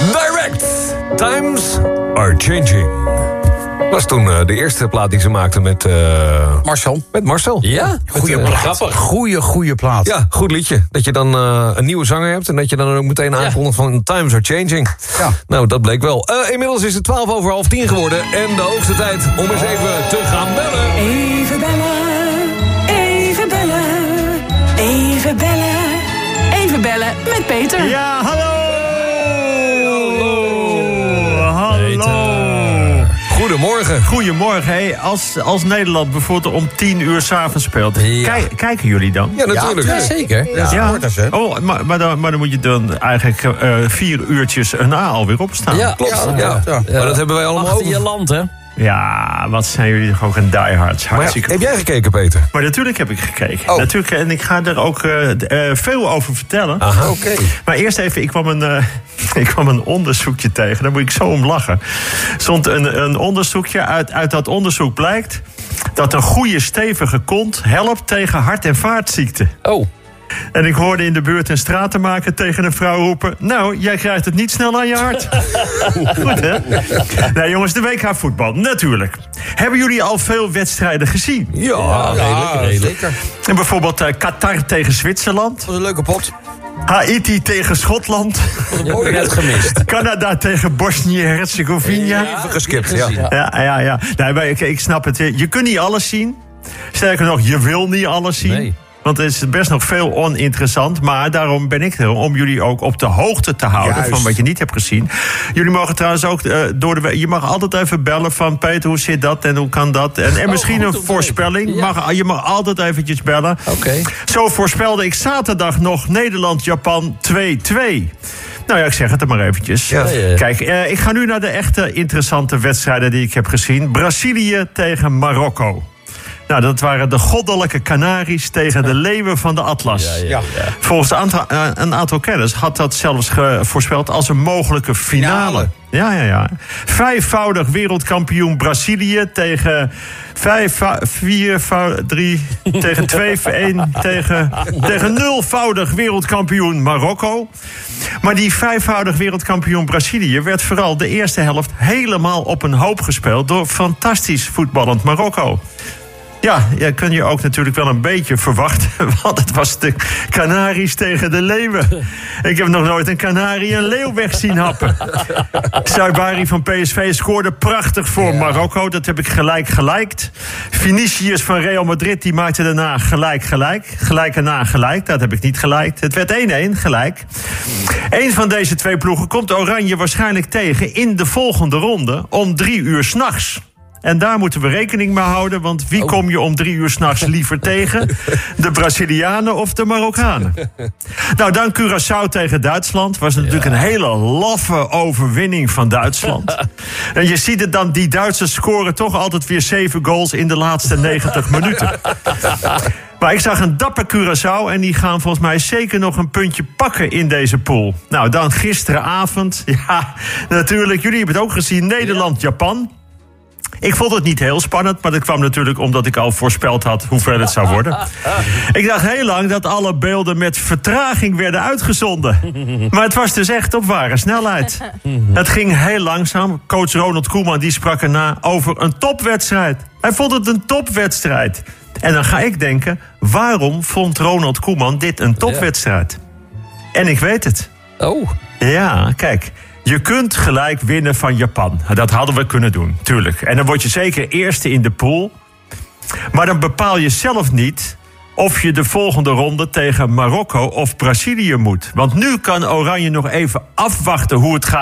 Direct. Times are changing. Dat was toen de eerste plaat die ze maakten met... Marcel. Met Marcel. Ja, goede plaat. Goeie plaat. Ja, goed liedje. Dat je dan een nieuwe zanger hebt... en dat je dan ook meteen aankondigt van Times are changing. Ja. Nou, dat bleek wel. Inmiddels is het 10:12 geworden... en de hoogste tijd om eens even te gaan bellen. Even bellen, even bellen, even bellen. Even bellen met Peter. Ja, hallo! Goedemorgen. Goedemorgen. Hey, als Nederland bijvoorbeeld om 10:00 s'avonds speelt... Ja. Kijken jullie dan? Ja, natuurlijk. Ja, zeker. Ja, supporters, hè? Oh, maar dan moet je dan eigenlijk 4 uurtjes erna alweer opstaan. Ja, Klopt. Ja. Maar dat hebben wij allemaal Achter je over. land, hè? Ja, wat zijn jullie toch ook een diehards. Maar Hartstikke heb goed. jij gekeken, Peter? Maar natuurlijk heb ik gekeken. Oh. Natuurlijk, en ik ga er ook veel over vertellen. Aha. Oké. Maar eerst even, ik kwam een onderzoekje tegen. Daar moet ik zo om lachen. Er stond een onderzoekje. Uit dat onderzoek blijkt dat een goede stevige kont helpt tegen hart- en vaatziekten. Oh. En ik hoorde in de buurt een stratenmaker tegen een vrouw roepen... Nou, jij krijgt het niet snel aan je hart. Goed, hè? Nou, jongens, de WK voetbal, natuurlijk. Hebben jullie al veel wedstrijden gezien? Ja, redelijk. Zeker. En bijvoorbeeld Qatar tegen Zwitserland. Dat was een leuke pot. Haiti tegen Schotland. Oh, net gemist. Canada tegen Bosnië-Herzegovina. Even geskipt, ja. Ja. Nee, maar ik snap het. Je kunt niet alles zien. Sterker nog, je wil niet alles zien. Nee. Want er is best nog veel oninteressant. Maar daarom ben ik er om jullie ook op de hoogte te houden... Juist. van wat je niet hebt gezien. Jullie mogen trouwens ook je mag altijd even bellen van... Peter, hoe zit dat en hoe kan dat? En misschien goed een om te voorspelling. weten. Je mag altijd eventjes bellen. Oké. Zo voorspelde ik zaterdag nog Nederland-Japan 2-2. Nou ja, ik zeg het er maar eventjes. Ja. Kijk, ik ga nu naar de echte interessante wedstrijden die ik heb gezien. Brazilië tegen Marokko. Nou, dat waren de goddelijke Canaries tegen de leeuwen van de Atlas. Ja. Volgens een aantal kenners had dat zelfs voorspeld als een mogelijke finale. Ja. Vijfvoudig wereldkampioen Brazilië tegen 3 tegen 2 1 tegen nulvoudig wereldkampioen Marokko. Maar die vijfvoudig wereldkampioen Brazilië werd vooral de eerste helft helemaal op een hoop gespeeld door fantastisch voetballend Marokko. Ja, kun je ook natuurlijk wel een beetje verwachten. Want het was de Canaries tegen de leeuwen. Ik heb nog nooit een Canarie een leeuw weg zien happen. Saibari van PSV scoorde prachtig voor Marokko. Dat heb ik gelijkt. Vinicius van Real Madrid die maakte daarna gelijk. Gelijk erna gelijk. Dat heb ik niet gelijkt. Het werd 1-1, gelijk. Eén van deze twee ploegen komt Oranje waarschijnlijk tegen... in de volgende ronde om 3:00 s'nachts. En daar moeten we rekening mee houden, want wie kom je om 3:00 s'nachts liever tegen? De Brazilianen of de Marokkanen? Nou, dan Curaçao tegen Duitsland. Was natuurlijk een hele laffe overwinning van Duitsland. En je ziet het dan, die Duitsers scoren toch altijd weer 7 goals in de laatste 90 minuten. Maar ik zag een dapper Curaçao en die gaan volgens mij zeker nog een puntje pakken in deze pool. Nou, dan gisteravond, ja, natuurlijk, jullie hebben het ook gezien, Nederland-Japan. Ik vond het niet heel spannend, maar dat kwam natuurlijk omdat ik al voorspeld had hoeveel het zou worden. Ik dacht heel lang dat alle beelden met vertraging werden uitgezonden. Maar het was dus echt op ware snelheid. Het ging heel langzaam. Coach Ronald Koeman die sprak erna over een topwedstrijd. Hij vond het een topwedstrijd. En dan ga ik denken, waarom vond Ronald Koeman dit een topwedstrijd? En ik weet het. Oh. Ja, kijk. Je kunt gelijk winnen van Japan. Dat hadden we kunnen doen, tuurlijk. En dan word je zeker eerste in de pool. Maar dan bepaal je zelf niet of je de volgende ronde tegen Marokko of Brazilië moet. Want nu kan Oranje nog even afwachten hoe het gaat.